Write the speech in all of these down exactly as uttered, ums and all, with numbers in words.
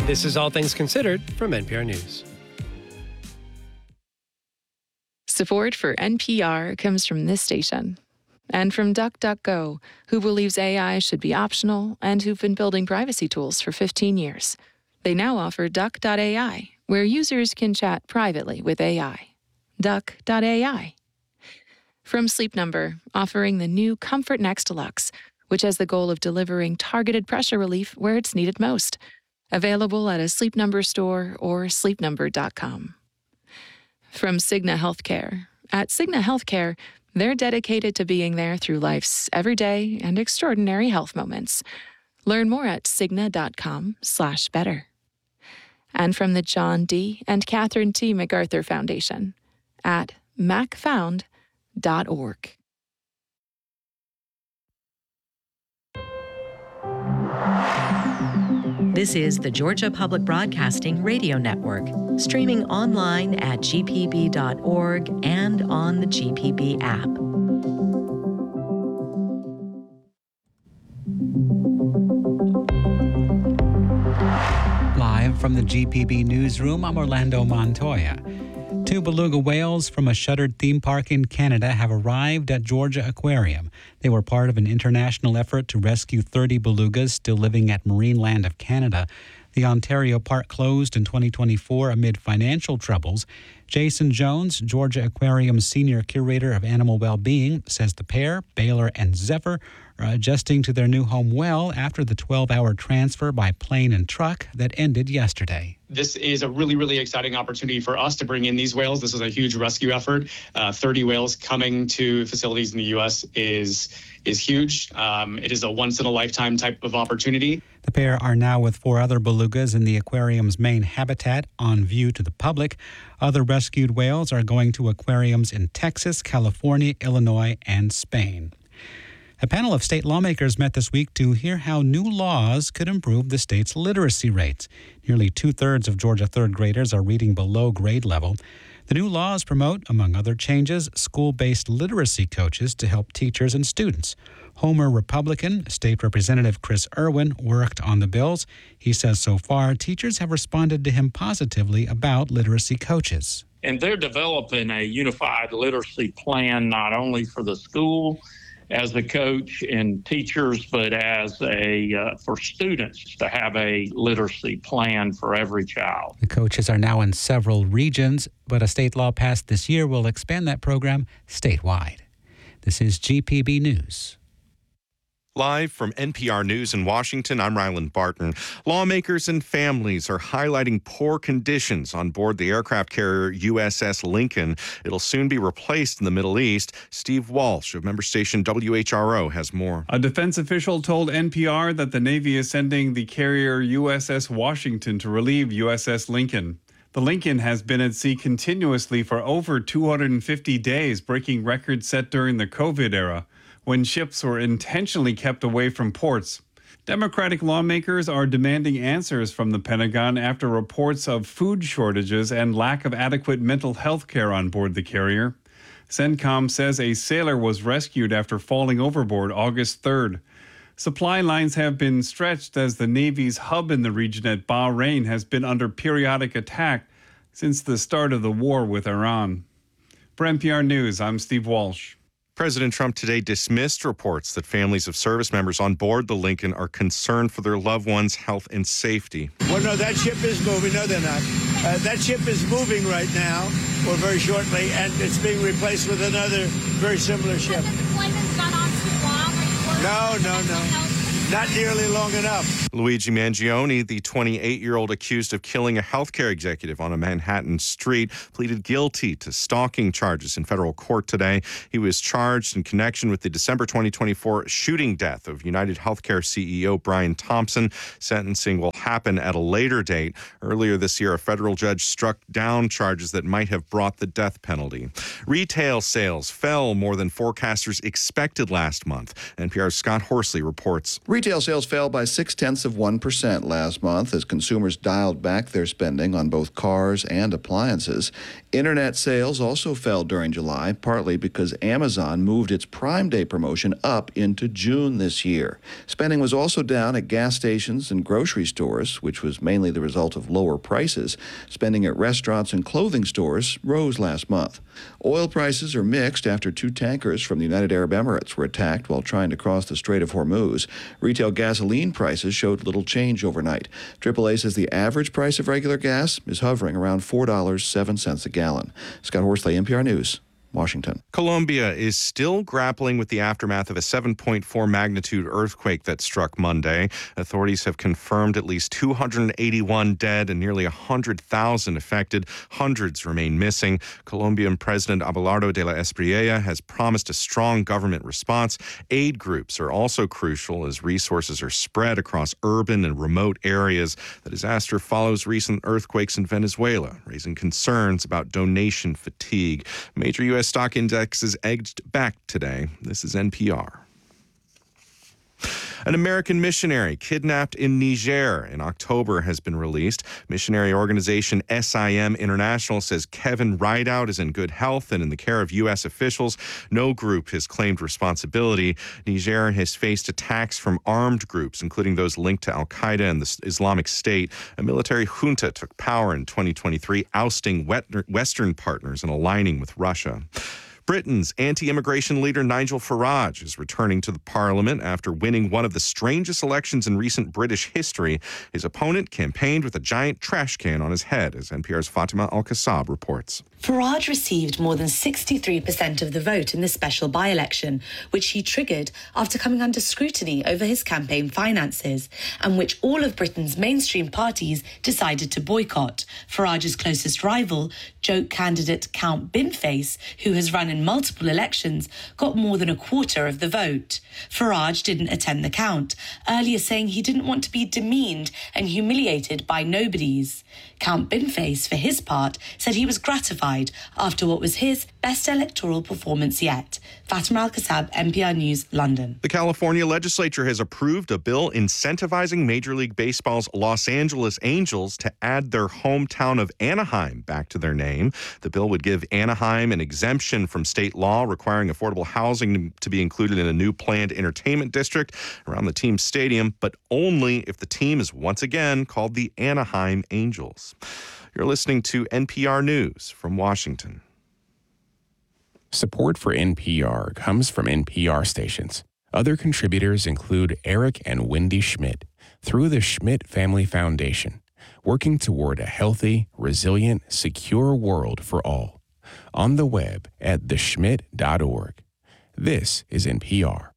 This is All Things Considered from N P R News. Support for N P R comes from this station and from DuckDuckGo, who believes A I should be optional and who've been building privacy tools for fifteen years. They now offer Duck dot A I, where users can chat privately with A I. Duck dot A I. From Sleep Number, offering the new Comfort Next Deluxe, which has the goal of delivering targeted pressure relief where it's needed most. Available at a Sleep Number store or sleep number dot com. From Cigna Healthcare. At Cigna Healthcare, they're dedicated to being there through life's everyday and extraordinary health moments. Learn more at cigna dot com slash better. And from the John D. and Catherine T. MacArthur Foundation at mac found dot org. This is the Georgia Public Broadcasting Radio Network, streaming online at g p b dot org and on the G P B app. Live from the G P B newsroom, I'm Orlando Montoya. Two beluga whales from a shuttered theme park in Canada have arrived at Georgia Aquarium. They were part of an international effort to rescue thirty belugas still living at Marineland of Canada. The Ontario park closed in twenty twenty-four amid financial troubles. Jason Jones, Georgia Aquarium's senior curator of animal well-being, says the pair, Baylor and Zephyr, are adjusting to their new home well after the twelve-hour transfer by plane and truck that ended yesterday. This is a really, really exciting opportunity for us to bring in these whales. This is a huge rescue effort. Uh, thirty whales coming to facilities in the U S is is huge. Um, it is a once-in-a-lifetime type of opportunity. The pair are now with four other belugas in the aquarium's main habitat on view to the public. Other rescued whales are going to aquariums in Texas, California, Illinois, and Spain. A panel of state lawmakers met this week to hear how new laws could improve the state's literacy rates. Nearly two-thirds of Georgia third graders are reading below grade level. The new laws promote, among other changes, school-based literacy coaches to help teachers and students. Homer Republican State Representative Chris Irwin worked on the bills. He says so far teachers have responded to him positively about literacy coaches. And they're developing a unified literacy plan not only for the school as a coach and teachers, but as a uh, for students to have a literacy plan for every child. The coaches are now in several regions, but a state law passed this year will expand that program statewide. This is G P B News. Live from N P R News in Washington, I'm Ryland Barton. Lawmakers and families are highlighting poor conditions on board the aircraft carrier U S S Lincoln. It'll soon be replaced in the Middle East. Steve Walsh of member station W H R O has more. A defense official told N P R that the Navy is sending the carrier U S S Washington to relieve U S S Lincoln. The Lincoln has been at sea continuously for over two hundred fifty days, breaking records set during the COVID era, when ships were intentionally kept away from ports. Democratic lawmakers are demanding answers from the Pentagon after reports of food shortages and lack of adequate mental health care on board the carrier. CENTCOM says a sailor was rescued after falling overboard August third. Supply lines have been stretched as the Navy's hub in the region at Bahrain has been under periodic attack since the start of the war with Iran. For N P R News, I'm Steve Walsh. President Trump today dismissed reports that families of service members on board the Lincoln are concerned for their loved ones' health and safety. Well, no, that ship is moving. No, they're not. Uh, that ship is moving right now, or very shortly, and it's being replaced with another very similar ship. Has the deployment's gone on too long? No, no, no. Not nearly long enough. Luigi Mangione, the twenty-eight-year-old accused of killing a healthcare executive on a Manhattan street, pleaded guilty to stalking charges in federal court today. He was charged in connection with the December twenty twenty-four shooting death of United Healthcare C E O Brian Thompson. Sentencing will happen at a later date. Earlier this year, a federal judge struck down charges that might have brought the death penalty. Retail sales fell more than forecasters expected last month. N P R's Scott Horsley reports. Retail Retail sales fell by six-tenths of one percent last month as consumers dialed back their spending on both cars and appliances. Internet sales also fell during July, partly because Amazon moved its Prime Day promotion up into June this year. Spending was also down at gas stations and grocery stores, which was mainly the result of lower prices. Spending at restaurants and clothing stores rose last month. Oil prices are mixed after two tankers from the United Arab Emirates were attacked while trying to cross the Strait of Hormuz. Retail gasoline prices showed little change overnight. triple A says the average price of regular gas is hovering around four dollars and seven cents a gallon. Scott Horsley, N P R News, Washington. Colombia is still grappling with the aftermath of a seven point four magnitude earthquake that struck Monday. Authorities have confirmed at least two hundred eighty-one dead and nearly one hundred thousand affected. Hundreds remain missing. Colombian President Abelardo de la Espriella has promised a strong government response. Aid groups are also crucial as resources are spread across urban and remote areas. The disaster follows recent earthquakes in Venezuela, raising concerns about donation fatigue. Major U S stock indexes edged back today. This is N P R. An American missionary kidnapped in Niger in October has been released. Missionary organization S I M International says Kevin Rideout is in good health and in the care of U S officials. No group has claimed responsibility. Niger has faced attacks from armed groups, including those linked to Al-Qaeda and the Islamic State. A military junta took power in twenty twenty-three, ousting Western partners and aligning with Russia. Britain's anti-immigration leader Nigel Farage is returning to the parliament after winning one of the strangest elections in recent British history. His opponent campaigned with a giant trash can on his head, as N P R's Fatima Al-Kassab reports. Farage received more than sixty-three percent of the vote in the special by-election, which he triggered after coming under scrutiny over his campaign finances, and which all of Britain's mainstream parties decided to boycott. Farage's closest rival, joke candidate Count Binface, who has run in multiple elections, got more than a quarter of the vote. Farage didn't attend the count, earlier saying he didn't want to be demeaned and humiliated by nobodies. Count Binface, for his part, said he was gratified after what was his best electoral performance yet. Fatima Al-Kassab, N P R News, London. The California legislature has approved a bill incentivizing Major League Baseball's Los Angeles Angels to add their hometown of Anaheim back to their name. The bill would give Anaheim an exemption from state law requiring affordable housing to be included in a new planned entertainment district around the team's stadium, but only if the team is once again called the Anaheim Angels. You're listening to N P R News from Washington. Support for N P R comes from N P R stations. Other contributors include Eric and Wendy Schmidt through the Schmidt Family Foundation, working toward a healthy, resilient, secure world for all. On the web at the schmidt dot org. This is N P R.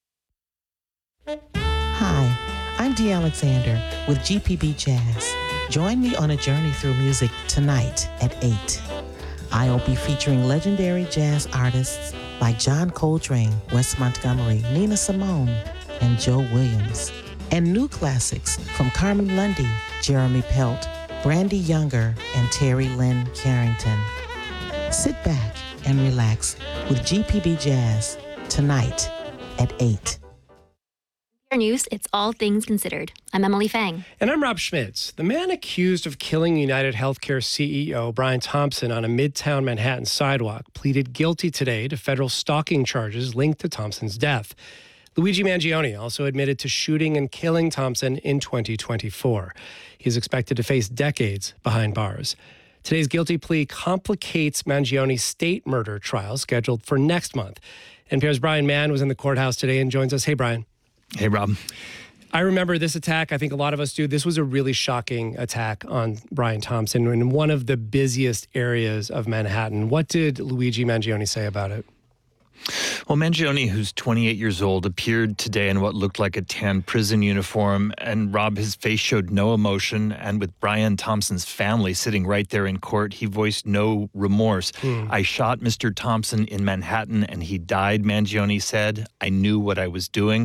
Hi, I'm Dee Alexander with G P B Jazz. Join me on a journey through music tonight at eight. I'll be featuring legendary jazz artists like John Coltrane, Wes Montgomery, Nina Simone, and Joe Williams. And new classics from Carmen Lundy, Jeremy Pelt, Brandy Younger, and Terry Lynn Carrington. Sit back and relax with G P B Jazz tonight at eight. News, it's All Things Considered. I'm Emily Fang. And I'm Rob Schmitz. The man accused of killing United Healthcare C E O Brian Thompson on a Midtown Manhattan sidewalk pleaded guilty today to federal stalking charges linked to Thompson's death. Luigi Mangione also admitted to shooting and killing Thompson in twenty twenty-four. He is expected to face decades behind bars. Today's guilty plea complicates Mangione's state murder trial scheduled for next month. N P R's Brian Mann was in the courthouse today and joins us. Hey, Brian. Hey, Rob. I remember this attack. I think a lot of us do. This was a really shocking attack on Brian Thompson in one of the busiest areas of Manhattan. What did Luigi Mangione say about it? Well, Mangione, who's twenty-eight years old, appeared today in what looked like a tan prison uniform. And Rob, his face showed no emotion. And with Brian Thompson's family sitting right there in court, he voiced no remorse. Hmm. I shot Mister Thompson in Manhattan and he died, Mangione said. I knew what I was doing.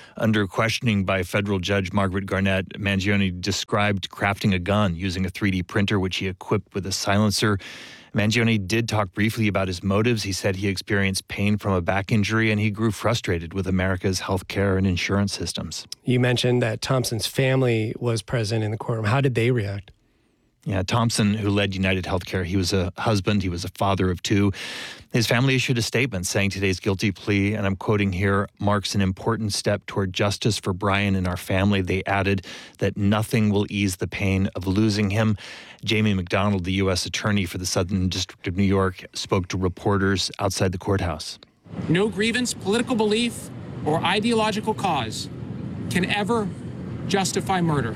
Under questioning by federal judge Margaret Garnett, Mangione described crafting a gun using a three D printer, which he equipped with a silencer. Mangione did talk briefly about his motives. He said he experienced pain from a back injury and he grew frustrated with America's healthcare and insurance systems. You mentioned that Thompson's family was present in the courtroom. How did they react? Yeah, Thompson, who led United Healthcare, he was a husband, he was a father of two. His family issued a statement saying today's guilty plea, and I'm quoting here, marks an important step toward justice for Brian and our family. They added that nothing will ease the pain of losing him. Jamie McDonald, the U S attorney for the Southern District of New York, spoke to reporters outside the courthouse. No grievance, political belief, or ideological cause can ever justify murder.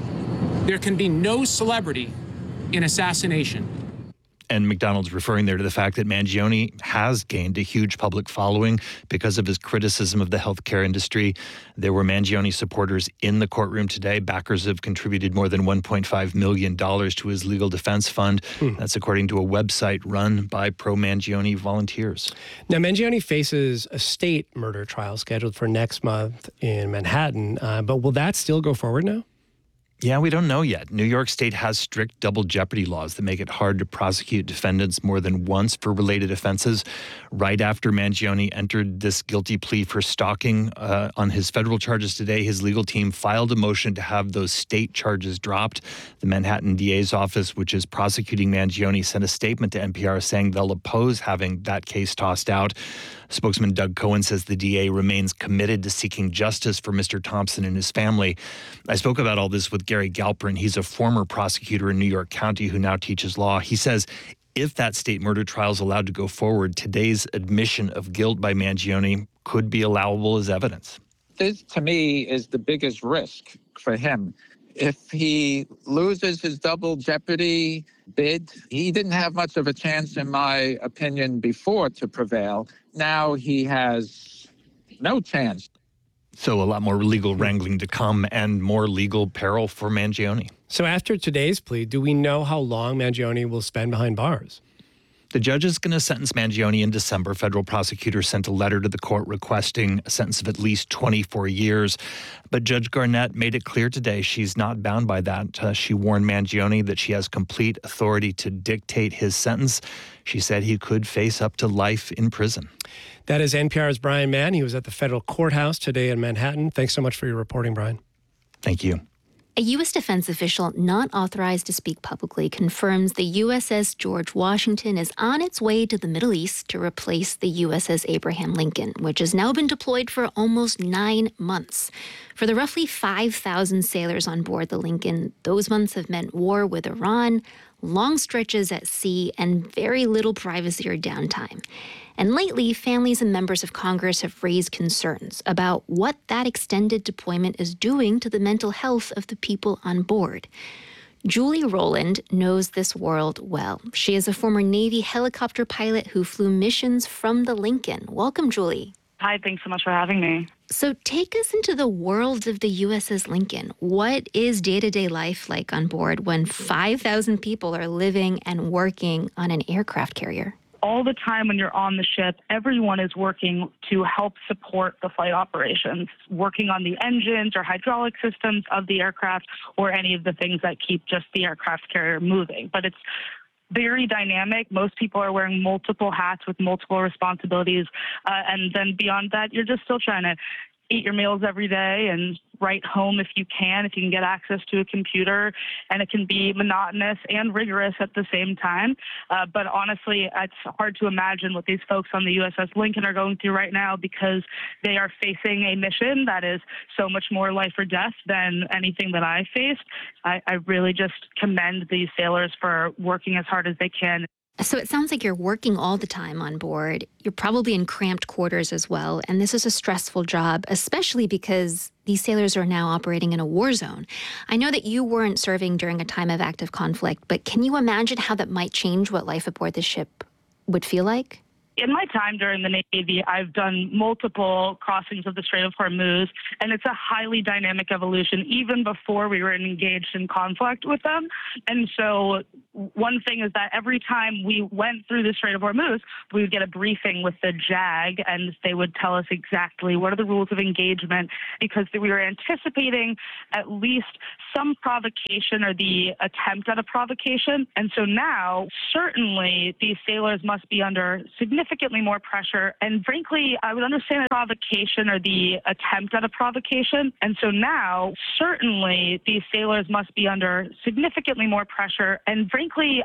There can be no celebrity in assassination. And McDonald's referring there to the fact that Mangione has gained a huge public following because of his criticism of the healthcare industry. There were Mangione supporters in the courtroom today. Backers have contributed more than one point five million dollars to his legal defense fund. Hmm. That's according to a website run by pro-Mangione volunteers. Now, Mangione faces a state murder trial scheduled for next month in Manhattan, uh, but will that still go forward now? Yeah, we don't know yet. New York State has strict double jeopardy laws that make it hard to prosecute defendants more than once for related offenses. Right after Mangione entered this guilty plea for stalking uh, on his federal charges today, his legal team filed a motion to have those state charges dropped. The Manhattan D A's office, which is prosecuting Mangione, sent a statement to N P R saying they'll oppose having that case tossed out. Spokesman Doug Cohen says the D A remains committed to seeking justice for Mister Thompson and his family. I spoke about all this with Gary Galperin. He's a former prosecutor in New York County who now teaches law. He says if that state murder trial is allowed to go forward, today's admission of guilt by Mangione could be allowable as evidence. This, to me, is the biggest risk for him. If he loses his double jeopardy bid, he didn't have much of a chance, in my opinion, before to prevail. Now he has no chance. So a lot more legal wrangling to come and more legal peril for Mangione. So after today's plea, do we know how long Mangione will spend behind bars? The judge is going to sentence Mangione in December. Federal prosecutors sent a letter to the court requesting a sentence of at least twenty-four years. But Judge Garnett made it clear today she's not bound by that. Uh, she warned Mangione that she has complete authority to dictate his sentence. She said he could face up to life in prison. That is N P R's Brian Mann. He was at the federal courthouse today in Manhattan. Thanks so much for your reporting, Brian. Thank you. A U S defense official not authorized to speak publicly confirms the U S S George Washington is on its way to the Middle East to replace the U S S Abraham Lincoln, which has now been deployed for almost nine months. For the roughly five thousand sailors on board the Lincoln, those months have meant war with Iran, long stretches at sea, and very little privacy or downtime. And lately, families and members of Congress have raised concerns about what that extended deployment is doing to the mental health of the people on board. Julie Rowland knows this world well. She is a former Navy helicopter pilot who flew missions from the Lincoln. Welcome, Julie. Hi, thanks so much for having me. So take us into the world of the U S S Lincoln. What is day-to-day life like on board when five thousand people are living and working on an aircraft carrier? All the time when you're on the ship, everyone is working to help support the flight operations, working on the engines or hydraulic systems of the aircraft or any of the things that keep just the aircraft carrier moving. But it's very dynamic. Most people are wearing multiple hats with multiple responsibilities. Uh, and then beyond that, you're just still trying to eat your meals every day and write home if you can, if you can get access to a computer. And it can be monotonous and rigorous at the same time. Uh, but honestly, it's hard to imagine what these folks on the U S S Lincoln are going through right now because they are facing a mission that is so much more life or death than anything that I faced. I, I really just commend these sailors for working as hard as they can. So it sounds like you're working all the time on board. You're probably in cramped quarters as well. And this is a stressful job, especially because these sailors are now operating in a war zone. I know that you weren't serving during a time of active conflict, but can you imagine how that might change what life aboard the ship would feel like? In my time during the Navy, I've done multiple crossings of the Strait of Hormuz, and it's a highly dynamic evolution, even before we were engaged in conflict with them. And so one thing is that every time we went through the Strait of Hormuz, we would get a briefing with the JAG, and they would tell us exactly what are the rules of engagement, because we were anticipating at least some provocation or the attempt at a provocation. And so now, certainly, these sailors must be under significantly more pressure. And frankly, I would understand a provocation or the attempt at a provocation. And so now, certainly, these sailors must be under significantly more pressure. And frankly,